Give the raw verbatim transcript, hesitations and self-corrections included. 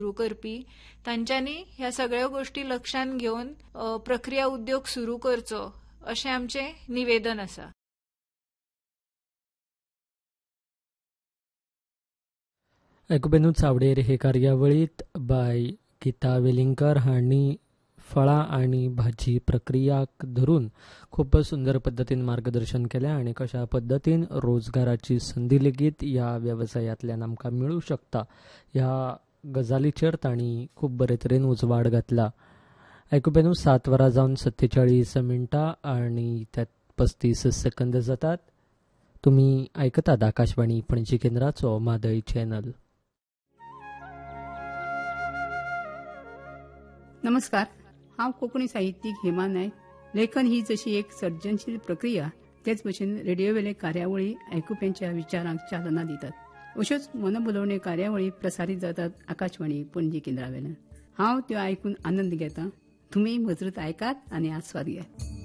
सुरू करपी तांच्यांनी ह्या सगळ्यो गोष्टी लक्षांत घेवन अ, प्रक्रिया उद्योग सुरू करचो अशें आमचें निवेदन आसा. एकूबेनूच चावडेर हे कार्यावळीत बाय गीता वेलिंगकर हांणी फळां आनी भाजी प्रक्रियाक धरून खूब सुंदर पद्दतीन मार्गदर्शन केलें आनी कशा पद्दतीन रोजगाराची संदी लेगीत ह्या वेवसायांतल्यान आमकां मेळूं शकता ह्या गजालीचेर तांणी खूब बरे तरेन उजवाड घातला. एकूबेनूच सात वरां जावन सत्तेचाळीस मिनटां आनी ते पस्तीस सेकंद जातात. तुमी आयकतात आकाशवाणी पणजी केंद्राचो मादय चॅनल. नमस्कार, हांव कोंकणी साहित्यीक हेमा नायक. लेखन ही जशी एक सर्जनशील प्रक्रिया तेच भशेन रेडिओवेले कार्यावळी आयकुप्यांच्या विचारांक चालना दितात. अश्योच मनभुलोवणी कार्यावळी प्रसारीत जातात आकाशवाणी पणजी केंद्रावेल्यान. हांव त्यो आयकून आनंद घेतां. तुमी मजरत आयकात आनी आस्वाद घेयात.